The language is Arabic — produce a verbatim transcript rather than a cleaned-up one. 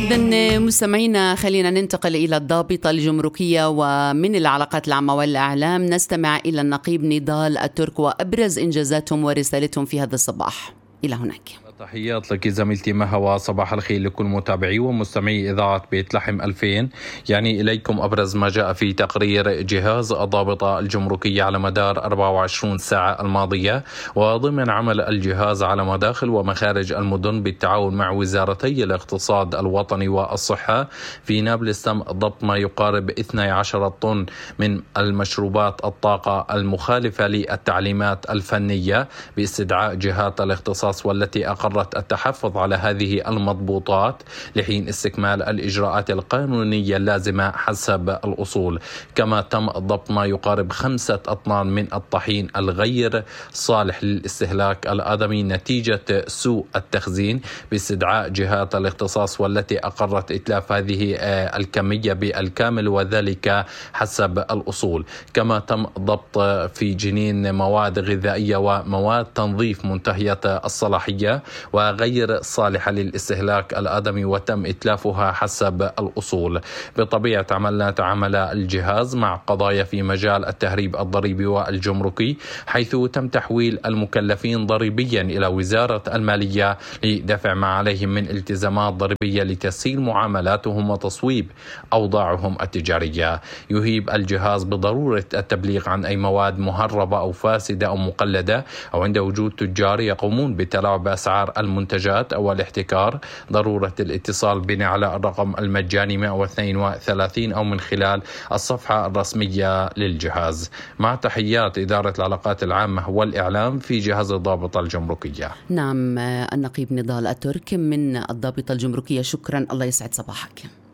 إذن مستمعينا، خلينا ننتقل إلى الضابطة الجمركية، ومن العلاقات العامة والإعلام نستمع إلى النقيب نضال الترك وأبرز إنجازاتهم ورسالتهم في هذا الصباح. إلى هناك. تحيات لك زميلتي مهوا، صباح الخير لكل متابعي ومستمعي إذاعة بيت لحم ألفين. يعني إليكم أبرز ما جاء في تقرير جهاز الضابطة الجمركية على مدار أربع وعشرين ساعة الماضية، وضمن عمل الجهاز على مداخل ومخارج المدن بالتعاون مع وزارتي الاقتصاد الوطني والصحة. في نابلس تم ضبط ما يقارب اثني عشر طن من المشروبات الطاقة المخالفة للتعليمات الفنية باستدعاء جهات الاختصاص، والتي أقرت التحفظ على هذه المضبوطات لحين استكمال الإجراءات القانونية اللازمة حسب الأصول. كما تم ضبط ما يقارب خمسة أطنان من الطحين الغير صالح للاستهلاك الآدمي نتيجة سوء التخزين باستدعاء جهات الاختصاص، والتي أقرت إتلاف هذه الكمية بالكامل وذلك حسب الأصول. كما تم ضبط في جنين مواد غذائية ومواد تنظيف منتهية الصلاحية وغير صالحة للاستهلاك الآدمي، وتم إتلافها حسب الأصول. بطبيعة عملنا تعامل الجهاز مع قضايا في مجال التهريب الضريبي والجمركي، حيث تم تحويل المكلفين ضريبيا إلى وزارة المالية لدفع ما عليهم من التزامات ضريبية لتسهيل معاملاتهم وتصويب أوضاعهم التجارية. يهيب الجهاز بضرورة التبليغ عن أي مواد مهربة أو فاسدة أو مقلدة، أو عند وجود تجار يقومون بالتلاعب بأسعار المنتجات أو الاحتكار، ضرورة الاتصال بنا على الرقم المجاني مئة واثنين وثلاثين أو من خلال الصفحة الرسمية للجهاز. مع تحيات إدارة العلاقات العامة والإعلام في جهاز الضابطة الجمركية. نعم، النقيب نضال الترك من الضابطة الجمركية، شكرا، الله يسعد صباحك.